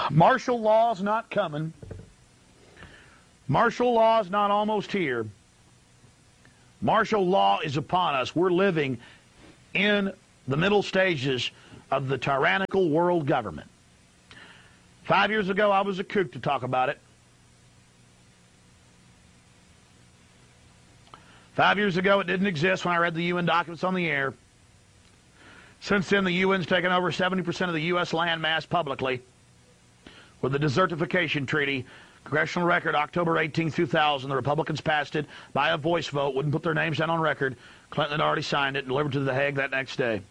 Martial law's not coming. Martial law's not almost here. Martial law is upon us. We're living in the middle stages of the tyrannical world government. 5 years ago, I was a kook to talk about it. 5 years ago, it didn't exist when I read the UN documents on the air. Since then, the UN's taken over 70% of the U.S. landmass publicly with the Desertification Treaty. Congressional record, October 18, 2000. The Republicans passed it by a voice vote, wouldn't put their names down on record. Clinton had already signed it and delivered to The Hague that next day.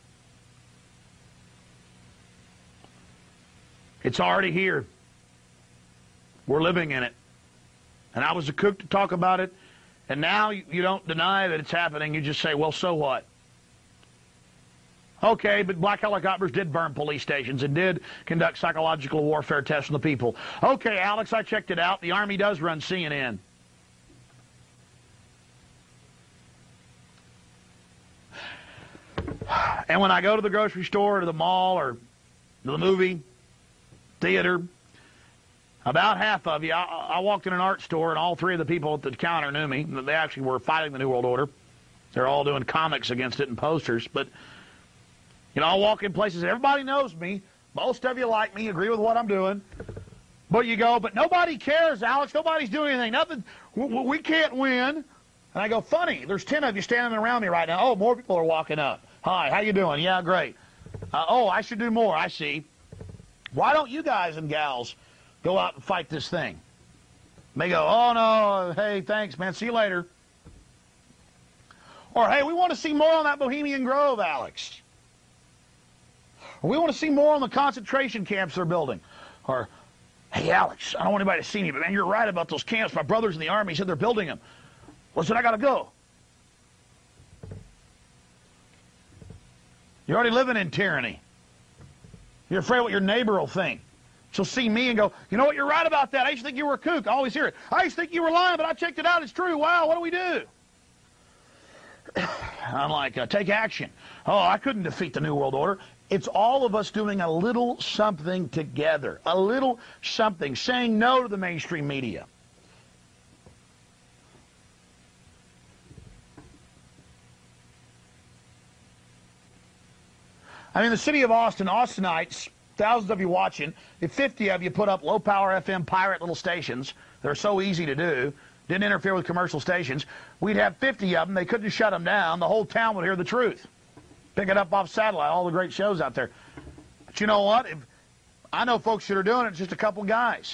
It's already here. We're living in it. And I was a kook to talk about it, and now you don't deny that it's happening. You just say, well, so what? Okay, but black helicopters did burn police stations and did conduct psychological warfare tests on the people. Okay, Alex, I checked it out. The Army does run CNN. And when I go to the grocery store or to the mall or to the movie theater, about half of you, I walked in an art store and all three of the people at the counter knew me. They actually were fighting the New World Order. They're all doing comics against it and posters, but you know, I'll walk in places, everybody knows me. Most of you like me, agree with what I'm doing. But you go, but nobody cares, Alex. Nobody's doing anything. Nothing. We can't win. And I go, funny, there's 10 of you standing around me right now. Oh, more people are walking up. Hi, how you doing? Yeah, great. Oh, I should do more, I see. Why don't you guys and gals go out and fight this thing? And they go, oh, no, hey, thanks, man. See you later. Or, hey, we want to see more on that Bohemian Grove, Alex. Or we want to see more on the concentration camps they're building. Or, hey, Alex, I don't want anybody to see me, but, man, you're right about those camps. My brother's in the Army said they're building them. Listen, I got to go. You're already living in tyranny. You're afraid of what your neighbor will think. She'll see me and go, you know what, you're right about that. I used to think you were a kook. I always hear it. I used to think you were lying, but I checked it out. It's true. Wow, what do we do? I'm like, take action. Oh, I couldn't defeat the New World Order. It's all of us doing a little something together, a little something, saying no to the mainstream media. I mean, the city of Austin, Austinites, thousands of you watching, if 50 of you put up low-power FM pirate little stations, they're so easy to do, didn't interfere with commercial stations, we'd have 50 of them, they couldn't shut them down, the whole town would hear the truth. Pick it up off satellite, all the great shows out there. But you know what? I know folks that are doing it, it's just a couple guys.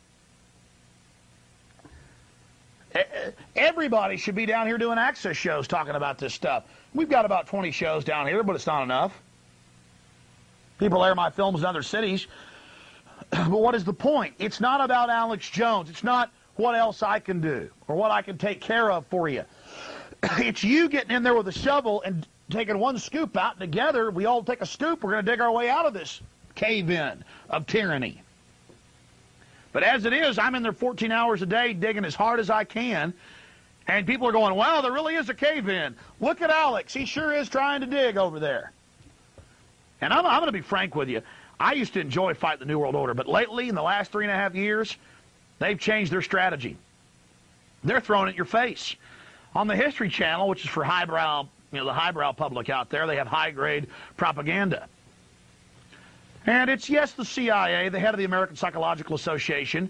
Everybody should be down here doing access shows talking about this stuff. We've got about 20 shows down here, but it's not enough. People air my films in other cities. But what is the point? It's not about Alex Jones. It's not what else I can do or what I can take care of for you. It's you getting in there with a shovel and taking one scoop out. Together, we all take a scoop. We're going to dig our way out of this cave-in of tyranny. But as it is, I'm in there 14 hours a day digging as hard as I can. And people are going, wow, there really is a cave-in. Look at Alex. He sure is trying to dig over there. And I'm going to be frank with you. I used to enjoy fighting the New World Order, but lately, in the last 3.5 years, they've changed their strategy. They're throwing it in your face. On the History Channel, which is for highbrow, the highbrow public out there, they have high-grade propaganda. And it's, yes, the CIA, the head of the American Psychological Association,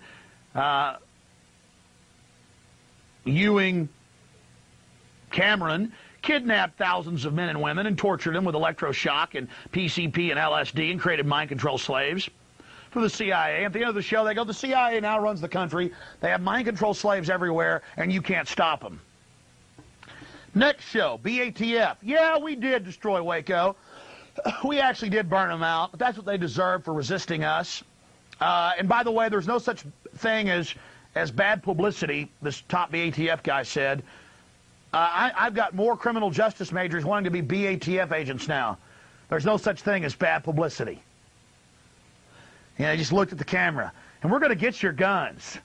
Ewing Cameron, kidnapped thousands of men and women and tortured them with electroshock and PCP and LSD and created mind control slaves for the CIA. At the end of the show, they go, the CIA now runs the country. They have mind control slaves everywhere, and you can't stop them. Next show, BATF. Yeah, we did destroy Waco. We actually did burn them out, but that's what they deserve for resisting us. And by the way, there's no such thing as bad publicity, this top BATF guy said. I've got more criminal justice majors wanting to be BATF agents now. There's no such thing as bad publicity. And I just looked at the camera. And we're going to get your guns.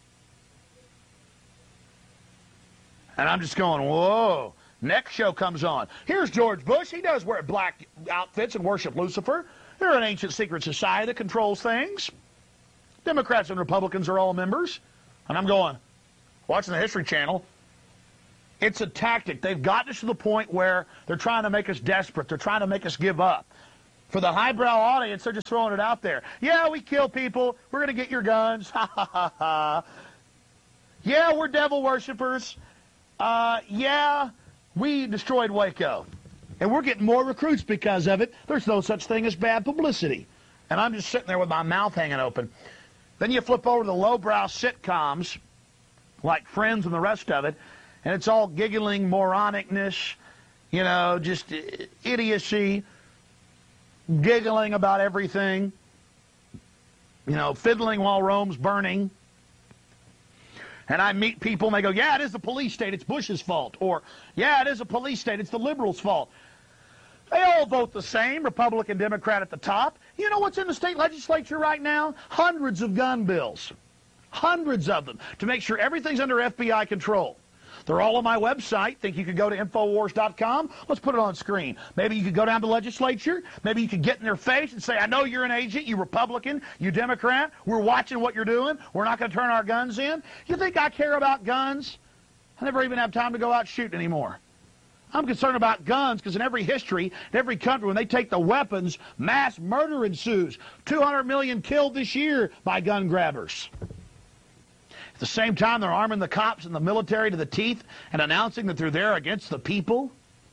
And I'm just going, whoa. Next show comes on. Here's George Bush. He does wear black outfits and worship Lucifer. They're an ancient secret society that controls things. Democrats and Republicans are all members. And I'm going, watching the History Channel, it's a tactic. They've gotten us to the point where they're trying to make us desperate. They're trying to make us give up. For the highbrow audience, they're just throwing it out there. Yeah, we kill people. We're going to get your guns. Ha, ha, ha, ha. Yeah, we're devil worshippers. Yeah, we destroyed Waco. And we're getting more recruits because of it. There's no such thing as bad publicity. And I'm just sitting there with my mouth hanging open. Then you flip over to the lowbrow sitcoms, like Friends and the rest of it, and it's all giggling moronicness, you know, just idiocy, giggling about everything, you know, fiddling while Rome's burning. And I meet people and they go, yeah, it is a police state, it's Bush's fault. Or, yeah, it is a police state, it's the liberals' fault. They all vote the same, Republican, Democrat at the top. You know what's in the state legislature right now? Hundreds of gun bills. Hundreds of them, to make sure everything's under FBI control. They're all on my website. Think you could go to Infowars.com? Let's put it on screen. Maybe you could go down to the legislature. Maybe you could get in their face and say, I know you're an agent, you Republican, you Democrat. We're watching what you're doing. We're not going to turn our guns in. You think I care about guns? I never even have time to go out shooting anymore. I'm concerned about guns because in every history, in every country, when they take the weapons, mass murder ensues. 200 million killed this year by gun grabbers. At the same time, they're arming the cops and the military to the teeth and announcing that they're there against the people.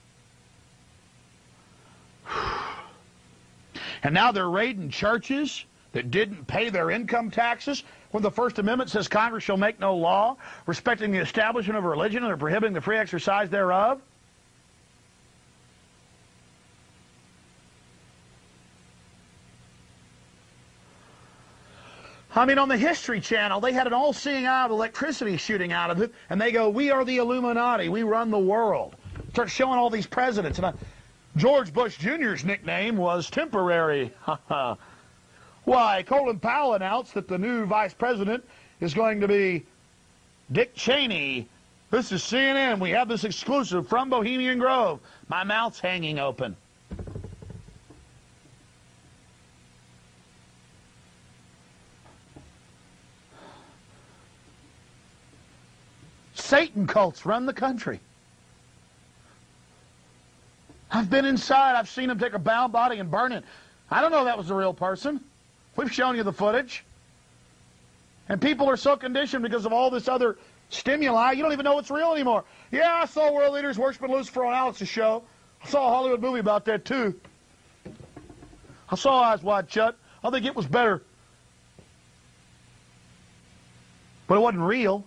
And now they're raiding churches that didn't pay their income taxes when the First Amendment says Congress shall make no law respecting the establishment of a religion or prohibiting the free exercise thereof. I mean, on the History Channel, they had an all-seeing eye of electricity shooting out of it, and they go, we are the Illuminati, we run the world. Start showing all these presidents. And George Bush Jr.'s nickname was Temporary. Why, Colin Powell announced that the new vice president is going to be Dick Cheney. This is CNN. We have this exclusive from Bohemian Grove. My mouth's hanging open. Satan cults run the country. I've been inside. I've seen them take a bound body and burn it. I don't know that was the real person. We've shown you the footage. And people are so conditioned because of all this other stimuli, you don't even know it's real anymore. Yeah, I saw world leaders worshiping Lucifer on Alex's show. I saw a Hollywood movie about that, too. I saw Eyes Wide Shut. I think it was better. But it wasn't real.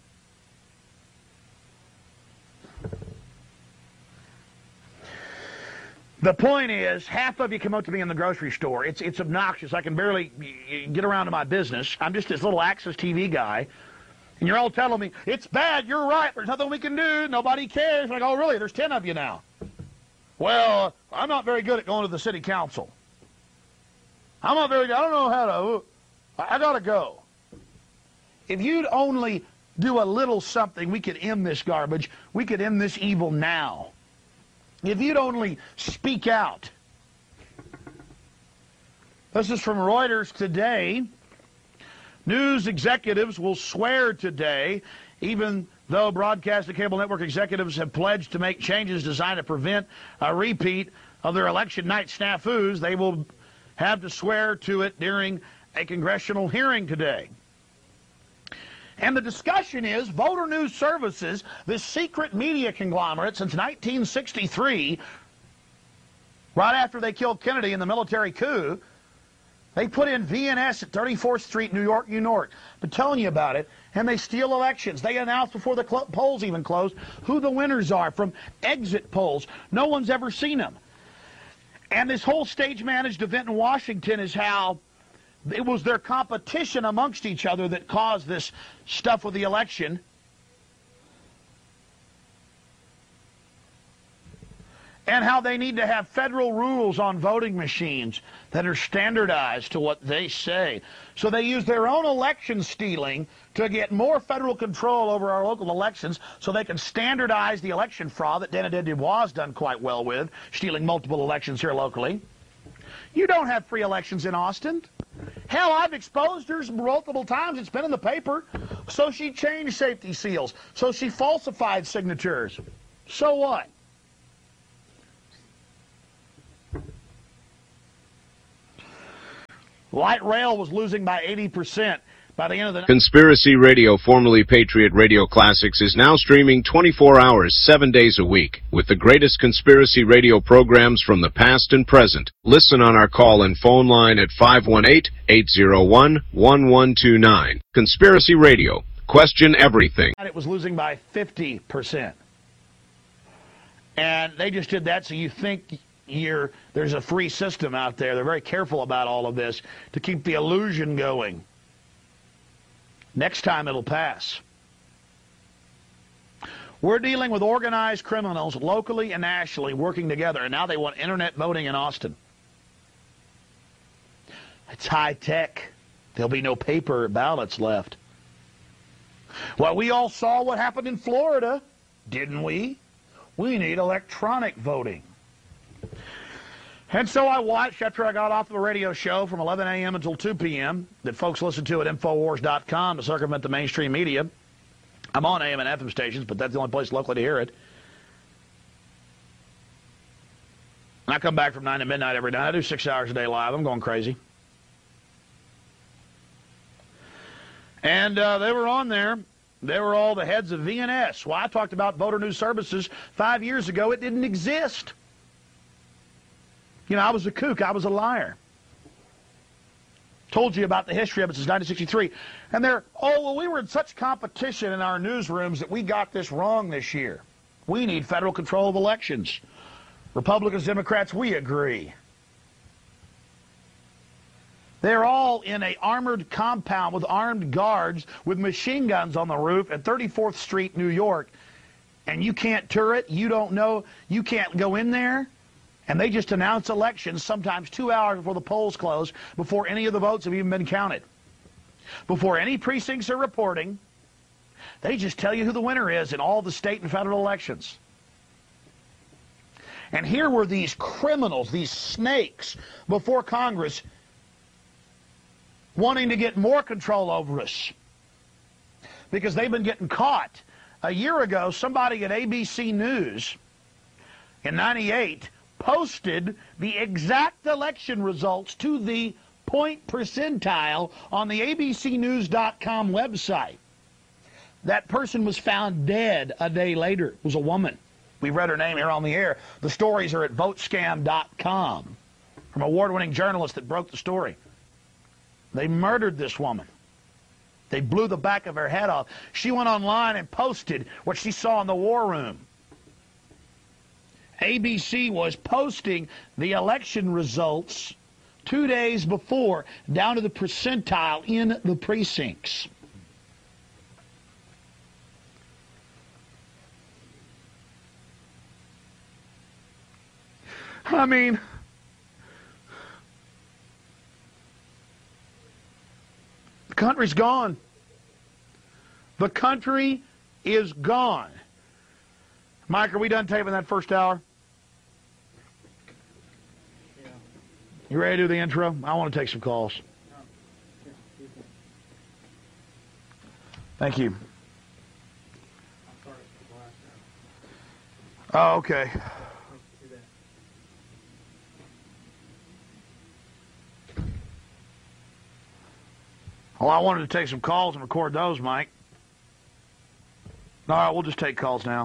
The point is, half of you come up to me in the grocery store. It's obnoxious. I can barely get around to my business. I'm just this little Access TV guy. And you're all telling me, it's bad, you're right, there's nothing we can do, nobody cares. I'm like, oh, really? There's 10 of you now. Well, I'm not very good at going to the city council. I'm not very good. I don't know how to. I got to go. If you'd only do a little something, we could end this garbage. We could end this evil now. If you'd only speak out. This is from Reuters today. News executives will swear today, even though broadcast and cable network executives have pledged to make changes designed to prevent a repeat of their election night snafus. They will have to swear to it during a congressional hearing today. And the discussion is Voter News Services, this secret media conglomerate since 1963, right after they killed Kennedy in the military coup, they put in VNS at 34th Street, New York, New York. Been telling you about it. And they steal elections. They announce before the polls even close who the winners are from exit polls. No one's ever seen them. And this whole stage-managed event in Washington is how it was their competition amongst each other that caused this stuff with the election. And how they need to have federal rules on voting machines that are standardized to what they say. So they use their own election stealing to get more federal control over our local elections so they can standardize the election fraud that Dana Dubois has done quite well with, stealing multiple elections here locally. You don't have free elections in Austin. Hell, I've exposed her multiple times. It's been in the paper. So she changed safety seals. So she falsified signatures. So what? Light rail was losing by 80% by the end of the night. Conspiracy Radio, formerly Patriot Radio Classics, is now streaming 24 hours, 7 days a week, with the greatest conspiracy radio programs from the past and present. Listen on our call and phone line at 518-801-1129. Conspiracy Radio. Question everything. It was losing by 50%. And they just did that so you think there's a free system out there. They're very careful about all of this to keep the illusion going. Next time it'll pass. We're dealing with organized criminals locally and nationally working together, and now they want internet voting in Austin. It's high tech. There'll be no paper ballots left. Well, we all saw what happened in Florida, didn't we? We need electronic voting. And so I watched, after I got off the radio show from 11 a.m. until 2 p.m. that folks listen to at Infowars.com to circumvent the mainstream media. I'm on AM and FM stations, but that's the only place locally to hear it. And I come back from 9 to midnight every night. I do 6 hours a day live. I'm going crazy. And they were on there. They were all the heads of VNS. Well, I talked about Voter News Services 5 years ago. It didn't exist. You know, I was a kook. I was a liar. Told you about the history of it since 1963. And we were in such competition in our newsrooms that we got this wrong this year. We need federal control of elections. Republicans, Democrats, we agree. They're all in an armored compound with armed guards with machine guns on the roof at 34th Street, New York. And you can't tour it. You don't know. You can't go in there. And they just announce elections sometimes 2 hours before the polls close, before any of the votes have even been counted. Before any precincts are reporting, they just tell you who the winner is in all the state and federal elections. And here were these criminals, these snakes, before Congress, wanting to get more control over us because they've been getting caught. A year ago, somebody at ABC News in '98 posted the exact election results to the point percentile on the abcnews.com website. That person was found dead a day later. It was a woman. We read her name here on the air. The stories are at votescam.com from award-winning journalists that broke the story. They murdered this woman. They blew the back of her head off. She went online and posted what she saw in the war room. ABC was posting the election results 2 days before, down to the percentile in the precincts. I mean, the country's gone. The country is gone. Mike, are we done taping that first hour? Yeah. You ready to do the intro? I want to take some calls. Thank you. Oh, okay. Well, I wanted to take some calls and record those, Mike. All right, we'll just take calls now.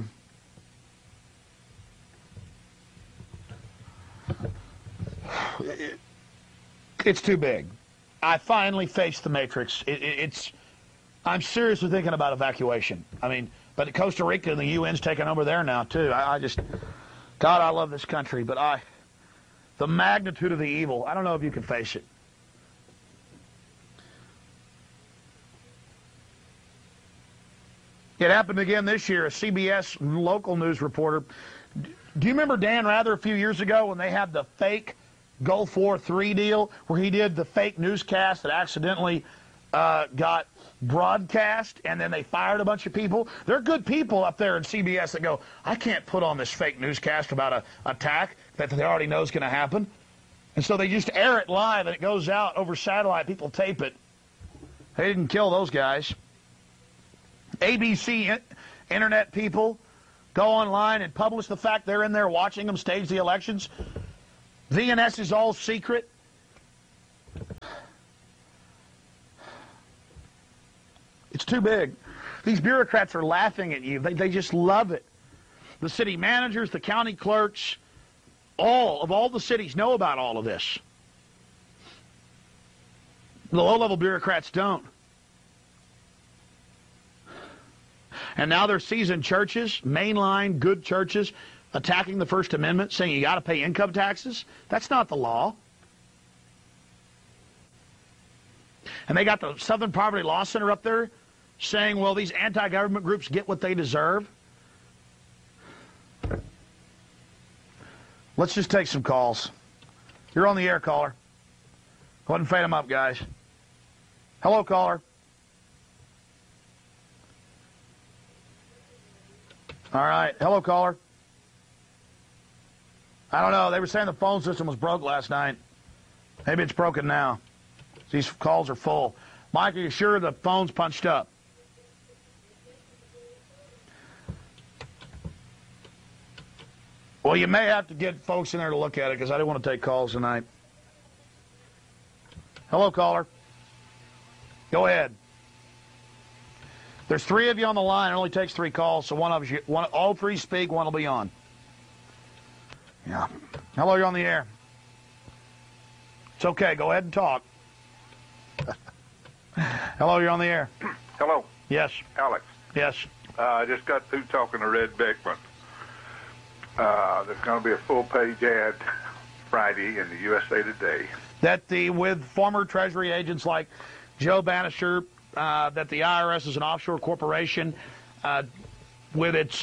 It's too big. I finally faced the matrix. I'm seriously thinking about evacuation. I mean, but Costa Rica and the UN's taking over there now, too. God, I love this country, but the magnitude of the evil, I don't know if you can face it. It happened again this year. A CBS local news reporter. Do you remember Dan Rather a few years ago when they had the fake Gulf War III deal where he did the fake newscast that accidentally got broadcast and then they fired a bunch of people? There are good people up there in CBS that go, I can't put on this fake newscast about an attack that they already know is going to happen. And so they just air it live, and it goes out over satellite. People tape it. They didn't kill those guys. ABC internet people go online and publish the fact they're in there watching them stage the elections. VNS is all secret. It's too big. These bureaucrats are laughing at you. They just love it. The city managers, the county clerks, all the cities know about all of this. The low-level bureaucrats don't. And now they're seasoned churches, mainline good churches, attacking the First Amendment, saying you got to pay income taxes. That's not the law. And they got the Southern Poverty Law Center up there saying, well, these anti-government groups get what they deserve. Let's just take some calls. You're on the air, caller. Go ahead and fade them up, guys. Hello, caller. All right. Hello, caller. I don't know. They were saying the phone system was broke last night. Maybe it's broken now. These calls are full. Mike, are you sure the phone's punched up? Well, you may have to get folks in there to look at it because I didn't want to take calls tonight. Hello, caller. Go ahead. There's 3 of you on the line. It only takes 3 calls, so all 3 speak, one will be on. Yeah. Hello, you're on the air. It's okay. Go ahead and talk. Hello, you're on the air. Hello. Yes. Alex. Yes. I just got through talking to Red Beckman. There's going to be a full-page ad Friday in the USA Today. With former Treasury agents like Joe Bannister, that the IRS is an offshore corporation with its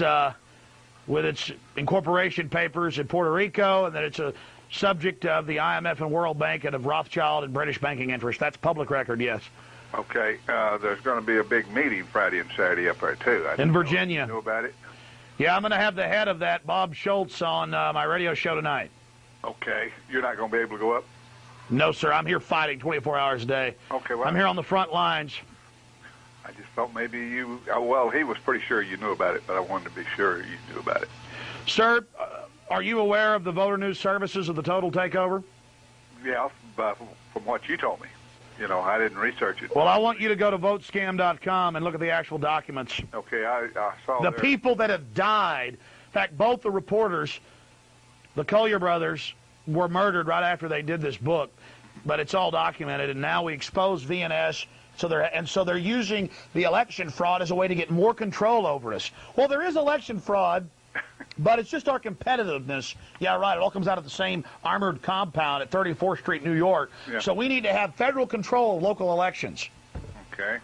incorporation papers in Puerto Rico, and that it's a subject of the IMF and World Bank and of Rothschild and British banking interests. That's public record, yes. Okay. There's going to be a big meeting Friday and Saturday up there, too. In Virginia. You know about it? Yeah, I'm going to have the head of that, Bob Schultz, on my radio show tonight. Okay. You're not going to be able to go up? No, sir. I'm here fighting 24 hours a day. Okay. Well, I'm here on the front lines. I just thought maybe you... well, he was pretty sure you knew about it, but I wanted to be sure you knew about it. Sir, are you aware of the voter news services of the total takeover? Yeah, from what you told me. You know, I didn't research it. Well, I want you to go to votescam.com and look at the actual documents. Okay, I saw the people that have died. In fact, both the reporters, the Collier brothers, were murdered right after they did this book. But it's all documented, and now we expose VNS. So they're using the election fraud as a way to get more control over us. Well, there is election fraud, but it's just our competitiveness. Yeah, right. It all comes out of the same armored compound at 34th Street, New York. Yeah. So we need to have federal control of local elections. Okay.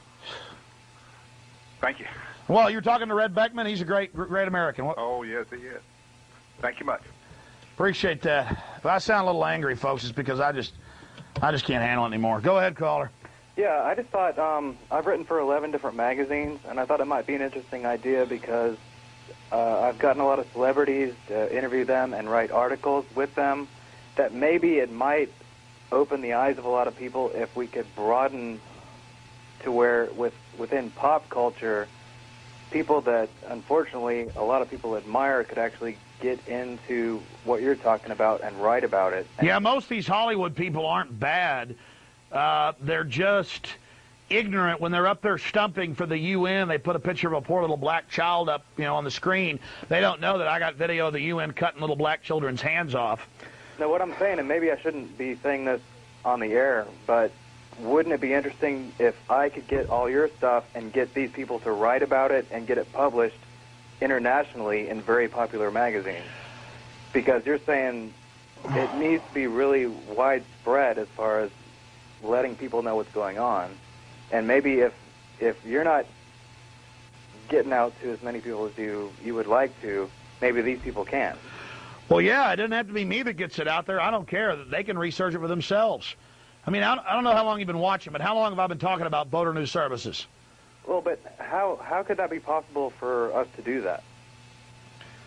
Thank you. Well, you're talking to Red Beckman. He's a great American. Oh, yes, he is. Thank you much. Appreciate that. If I sound a little angry, folks, it's because I just can't handle it anymore. Go ahead, caller. Yeah, I just thought I've written for 11 different magazines, and I thought it might be an interesting idea because I've gotten a lot of celebrities to interview them and write articles with them that maybe it might open the eyes of a lot of people if we could broaden to where within pop culture, people that unfortunately a lot of people admire could actually get into what you're talking about and write about it. Yeah, most of these Hollywood people aren't bad. They're just ignorant. When they're up there stumping for the UN, they put a picture of a poor little black child up, on the screen. They don't know that I got video of the UN cutting little black children's hands off. Now, what I'm saying, and maybe I shouldn't be saying this on the air, but wouldn't it be interesting if I could get all your stuff and get these people to write about it and get it published internationally in very popular magazines? Because you're saying it needs to be really widespread as far as letting people know what's going on. And maybe if you're not getting out to as many people as you would like to, maybe these people can. Well, yeah, it doesn't have to be me that gets it out there. I don't care. They can research it for themselves. I mean, I don't know how long you've been watching, but how long have I been talking about voter news services? Well, but how could that be possible for us to do that?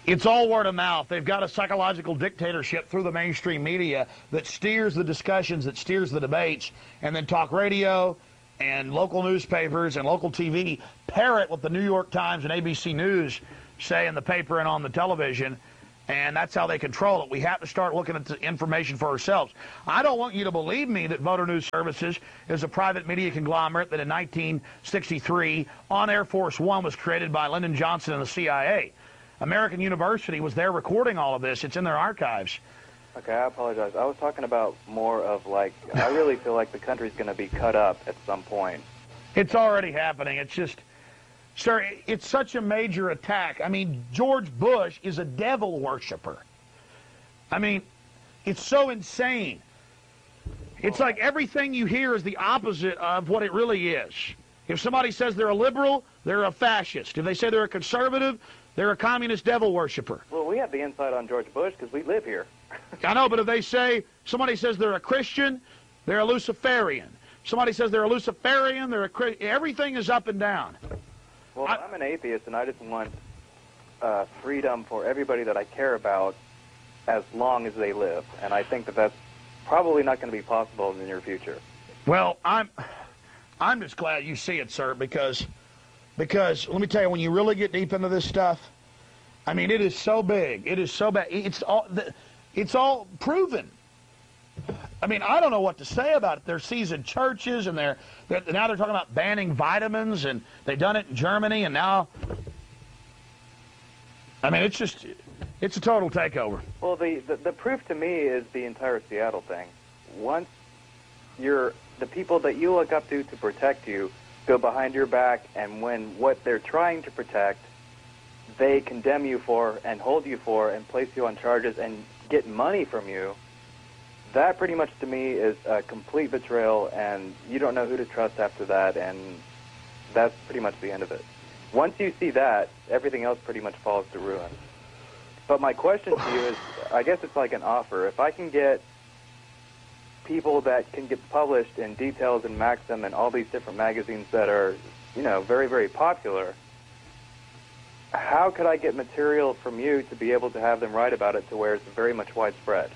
It's all word of mouth. They've got a psychological dictatorship through the mainstream media that steers the discussions, that steers the debates, and then talk radio and local newspapers and local TV parrot what the New York Times and ABC News say in the paper and on the television, and that's how they control it. We have to start looking at the information for ourselves. I don't want you to believe me that Voter News Services is a private media conglomerate that in 1963 on Air Force One was created by Lyndon Johnson and the CIA. American University was there recording all of this. It's in their archives. Okay, I apologize. I was talking about more of like, I really feel like the country's going to be cut up at some point. It's already happening. It's just, sir, it's such a major attack. I mean, George Bush is a devil worshiper. I mean, it's so insane. It's like everything you hear is the opposite of what it really is. If somebody says they're a liberal, they're a fascist. If they say they're a conservative, they're a communist devil worshiper. Well, we have the insight on George Bush because we live here. I know, but if they say, somebody says they're a Christian, they're a Luciferian. Somebody says they're a Luciferian, they're a Christian. Everything is up and down. Well, I'm an atheist, and I just want freedom for everybody that I care about as long as they live. And I think that that's probably not going to be possible in the near future. Well, I'm just glad you see it, sir, because let me tell you, when you really get deep into this stuff, I mean, it is so big. It is so bad. It's all proven. I mean, I don't know what to say about it. They're seizing churches, and now they're talking about banning vitamins, and they've done it in Germany, and now, I mean, it's a total takeover. Well, the proof to me is the entire Seattle thing. Once the people that you look up to protect you go behind your back, and when what they're trying to protect, they condemn you for and hold you for and place you on charges and get money from you, that pretty much to me is a complete betrayal, and you don't know who to trust after that, and that's pretty much the end of it. Once you see that, everything else pretty much falls to ruin. But my question to you is, I guess it's like an offer. If I can get people that can get published in Details and Maxim and all these different magazines that are, very, very popular, how could I get material from you to be able to have them write about it to where it's very much widespread?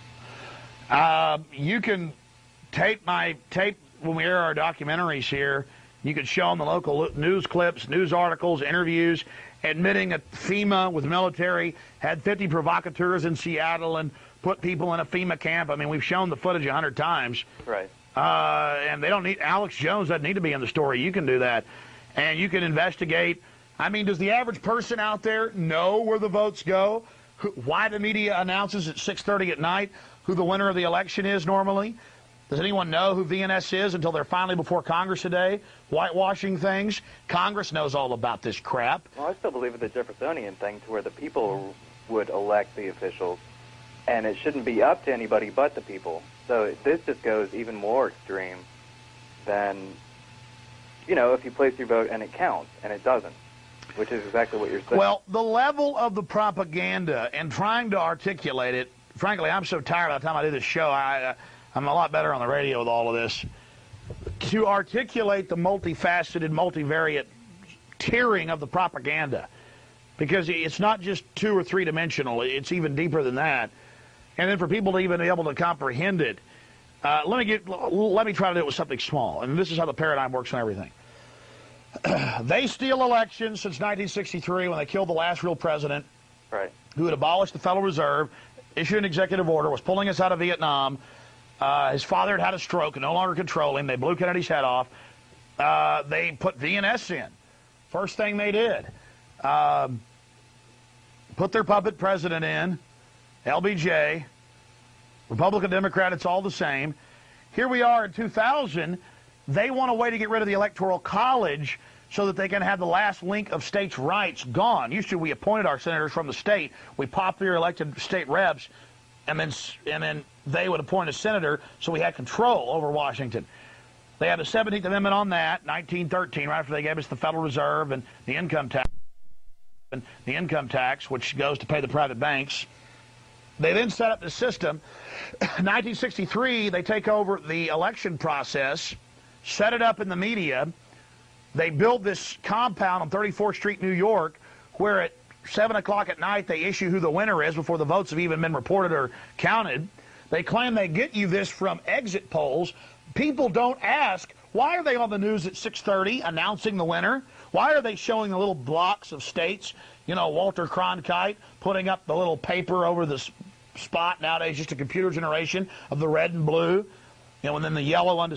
You can tape when we air our documentaries here. You could show them the local news clips, news articles, interviews, admitting that FEMA with military had 50 provocateurs in Seattle and put people in a FEMA camp. I mean, we've shown the footage 100 times. Right. And they don't need, Alex Jones doesn't need to be in the story. You can do that. And you can investigate. I mean, does the average person out there know where the votes go? Why the media announces at 6:30 at night who the winner of the election is normally? Does anyone know who VNS is until they're finally before Congress today, whitewashing things? Congress knows all about this crap. Well, I still believe in the Jeffersonian thing to where the people would elect the officials, and it shouldn't be up to anybody but the people. So this just goes even more extreme than, if you place your vote and it counts, and it doesn't, which is exactly what you're saying. Well, the level of the propaganda and trying to articulate it, frankly, I'm so tired by the time I do this show. I'm a lot better on the radio with all of this. To articulate the multifaceted, multivariate tiering of the propaganda, because it's not just 2 or 3 dimensional, it's even deeper than that. And then for people to even be able to comprehend it, let me try to do it with something small. And this is how the paradigm works and everything. They steal elections since 1963 when they killed the last real president, right, who had abolished the Federal Reserve, issued an executive order, was pulling us out of Vietnam. His father had had a stroke and no longer control him. They blew Kennedy's head off. They put VNS in. First thing they did, put their puppet president in, LBJ, Republican, Democrat, it's all the same. Here we are in 2000. They want a way to get rid of the Electoral College so that they can have the last link of states' rights gone. Used to, we appointed our senators from the state. We popularly elected state reps, and then they would appoint a senator, so we had control over Washington. They had the 17th Amendment on that, 1913, right after they gave us the Federal Reserve and the income tax, which goes to pay the private banks. They then set up the system. 1963, they take over the election process, set it up in the media. They build this compound on 34th Street, New York, where at 7 o'clock at night, they issue who the winner is before the votes have even been reported or counted. They claim they get you this from exit polls. People don't ask, why are they on the news at 6:30 announcing the winner? Why are they showing the little blocks of states? Walter Cronkite putting up the little paper over the spot nowadays, just a computer generation of the red and blue, and then the yellow